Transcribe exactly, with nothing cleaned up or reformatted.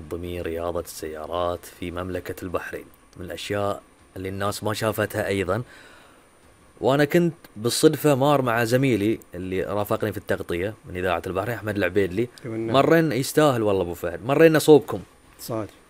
منظمين رياضة السيارات في مملكة البحرين، من الأشياء اللي الناس ما شافتها أيضا. وأنا كنت بالصدفة مار مع زميلي اللي رافقني في التغطية من إذاعة البحرين أحمد العبيدلي، مرين يستاهل والله أبو فهد، مرينا صوبكم صادق